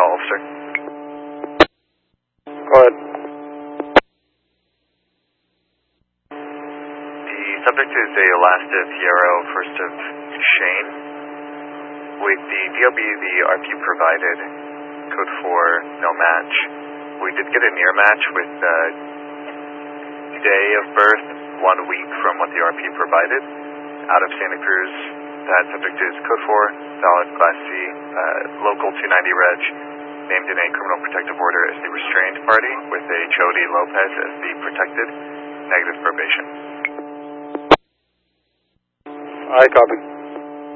officer. Go ahead. The subject is a last of Fierro, first of Shane. With the DLB the RP provided, code 4, no match. We did get a near match with day of birth, 1 week from what the RP provided, out of Santa Cruz. That subject is code 4, valid Class C, local 290 reg, named in a criminal protective order as the restrained party, with a Jody Lopez as the protected, negative probation. I copy.